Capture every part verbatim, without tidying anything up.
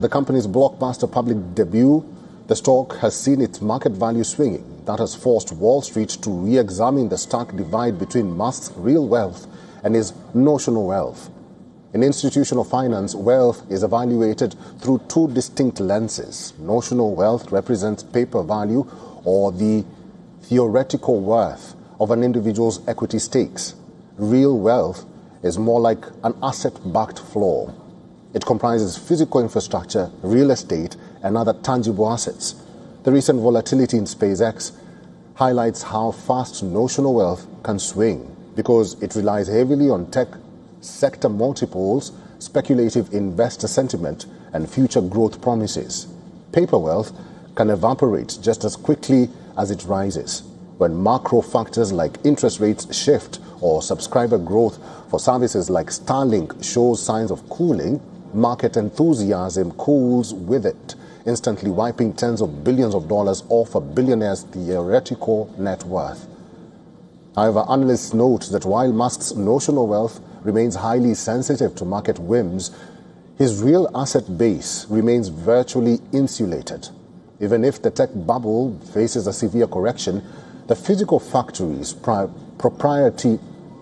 The company's blockbuster public debut, the stock has seen its market value swinging. That has forced Wall Street to re-examine the stark divide between Musk's real wealth and his notional wealth. In institutional finance, wealth is evaluated through two distinct lenses. Notional wealth represents paper value or the theoretical worth of an individual's equity stakes. Real wealth is more like an asset-backed floor. It comprises physical infrastructure, real estate, and other tangible assets. The recent volatility in SpaceX highlights how fast notional wealth can swing because it relies heavily on tech sector multiples, speculative investor sentiment, and future growth promises. Paper wealth can evaporate just as quickly as it rises. When macro factors like interest rates shift or subscriber growth for services like Starlink shows signs of cooling, market enthusiasm cools with it, instantly wiping tens of billions of dollars off a billionaire's theoretical net worth. However, analysts note that while Musk's notional wealth remains highly sensitive to market whims, his real asset base remains virtually insulated. Even if the tech bubble faces a severe correction, the physical factories, pri- propriety,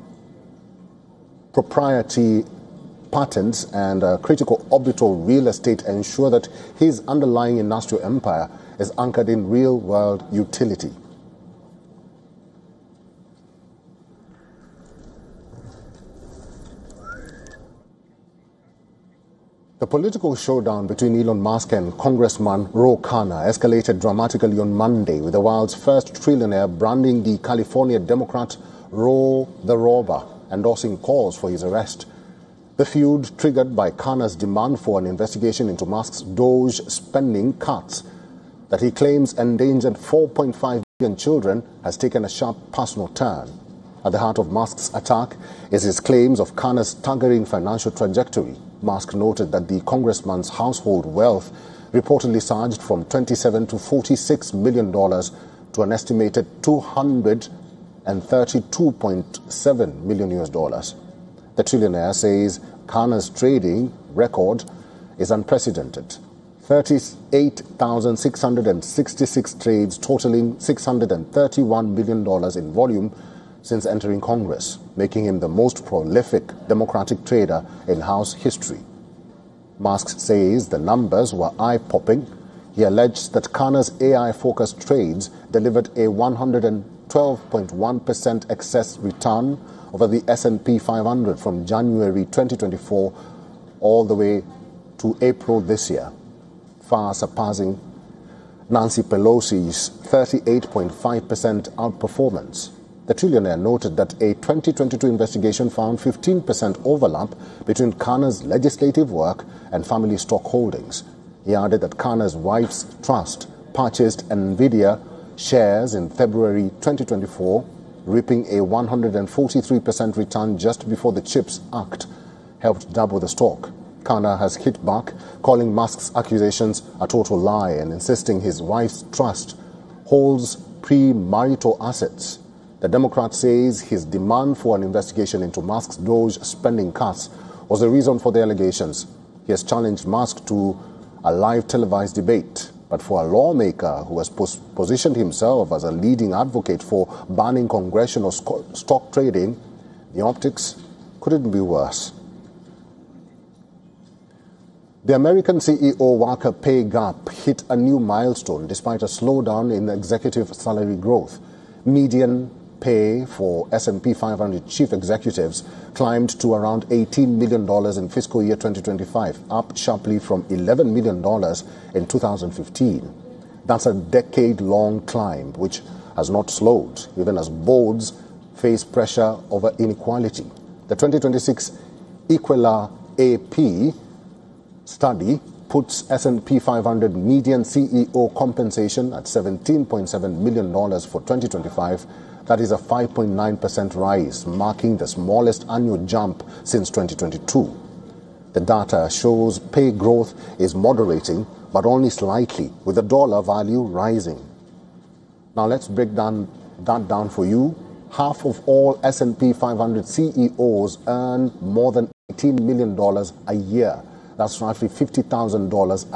propriety patents and uh, critical orbital real estate ensure that his underlying industrial empire is anchored in real-world utility. The political showdown between Elon Musk and Congressman Ro Khanna escalated dramatically on Monday, with the world's first trillionaire branding the California Democrat Ro the Robber, endorsing calls for his arrest. The feud, triggered by Khanna's demand for an investigation into Musk's Doge spending cuts that he claims endangered four point five million children, has taken a sharp personal turn. At the heart of Musk's attack is his claims of Khanna's staggering financial trajectory. Musk noted that the congressman's household wealth reportedly surged from twenty-seven to forty-six million dollars to an estimated two hundred thirty-two point seven million U S dollars. The trillionaire says Khanna's trading record is unprecedented. thirty-eight thousand six hundred sixty-six trades totaling six hundred thirty-one million dollars in volume since entering Congress, making him the most prolific Democratic trader in House history. Musk says the numbers were eye-popping. He alleged that Khanna's A I-focused trades delivered a one hundred twelve point one percent excess return over the S and P five hundred from January twenty twenty-four all the way to April this year, far surpassing Nancy Pelosi's thirty-eight point five percent outperformance. The trillionaire noted that a twenty twenty-two investigation found fifteen percent overlap between Khanna's legislative work and family stock holdings. He added that Khanna's wife's trust purchased NVIDIA shares in February twenty twenty-four, reaping a one hundred forty-three percent return just before the CHIPS Act helped double the stock. Khanna has hit back, calling Musk's accusations a total lie and insisting his wife's trust holds pre-marital assets. The Democrat says his demand for an investigation into Musk's Doge spending cuts was the reason for the allegations. He has challenged Musk to a live televised debate. But for a lawmaker who has pos- positioned himself as a leading advocate for banning congressional sc- stock trading, the optics couldn't be worse. The American C E O-worker pay gap hit a new milestone despite a slowdown in executive salary growth. Median pay for S and P five hundred chief executives climbed to around eighteen million dollars in fiscal year twenty twenty-five, up sharply from eleven million dollars in two thousand fifteen. That's a decade-long climb, which has not slowed, even as boards face pressure over inequality. The twenty twenty-six Equala A P study puts S and P five hundred median C E O compensation at seventeen point seven million dollars for twenty twenty-five. That is a five point nine percent rise, marking the smallest annual jump since twenty twenty-two. The data shows pay growth is moderating, but only slightly, with the dollar value rising. Now let's break down that down for you. Half of all S and P five hundred C E Os earn more than eighteen million dollars a year. That's roughly fifty thousand dollars